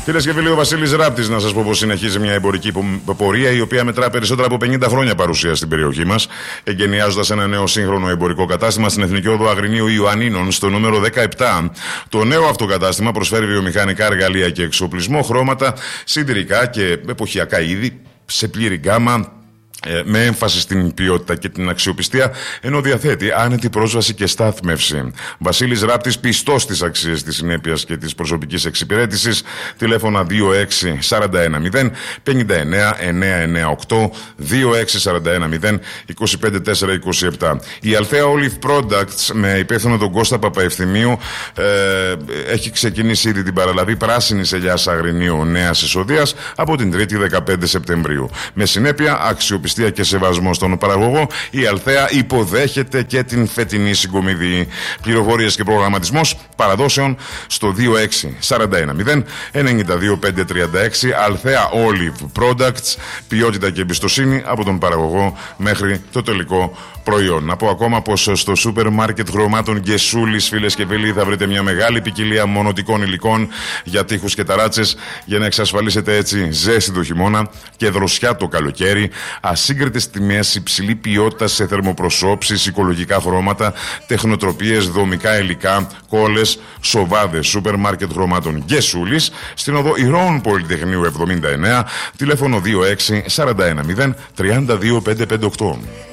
Φίλες και φίλοι, ο Βασίλης Ράπτης, να σας πω πως συνεχίζει μια εμπορική πορεία η οποία μετρά περισσότερα από 50 χρόνια παρουσία στην περιοχή μας, εγκαινιάζοντας ένα νέο σύγχρονο εμπορικό κατάστημα στην Εθνική Οδό Αγρινίου Ιωαννίνων, στο νούμερο 17. Το νέο αυτό κατάστημα προσφέρει βιομηχανικά εργαλεία και εξοπλισμό, χρώματα, συντηρικά και εποχιακά είδη σε πλήρη γκάμα, με έμφαση στην ποιότητα και την αξιοπιστία, ενώ διαθέτει άνετη πρόσβαση και στάθμευση. Βασίλης Ράπτης, πιστός στις αξίες της συνέπειας και της προσωπικής εξυπηρέτησης. Τηλέφωνα 26 41 0 59 998 26 41 0 25 4 27. Η Αλθέα Olive Products, με υπεύθυνο τον Κώστα Παπαευθυμίου, έχει ξεκινήσει ήδη την παραλαβή πράσινης ελιάς Αγρινίου νέας εισοδείας από την 3η 15 Σεπτεμβρίου. Με συνέπεια, αξιοπιστία και σεβασμό στον παραγωγό, η Αλθέα υποδέχεται και την φετινή συγκομιδή. Πληροφορίες και προγραμματισμός παραδόσεων στο 26 41 0 92 536. Αλθέα Olive Products, ποιότητα και εμπιστοσύνη από τον παραγωγό μέχρι το τελικό προϊόν. Να πω ακόμα πως στο σούπερ μάρκετ χρωμάτων Γκεσούλης, φίλες και φίλοι, θα βρείτε μια μεγάλη ποικιλία μονοτικών υλικών για τοίχους και ταράτσες, για να εξασφαλίσετε έτσι ζέστη το χειμώνα και δροσιά το καλοκαίρι. Ασύγκριτες τιμές, υψηλή ποιότητα σε θερμοπροσώψεις, οικολογικά χρώματα, τεχνοτροπίες, δομικά υλικά, κόλλες, σοβάδες. Σούπερ μάρκετ χρωμάτων Γκεσούλης, στην οδό Ηρώων Πολυτεχνείου 79, τηλέφωνο 26 41 0 32 558.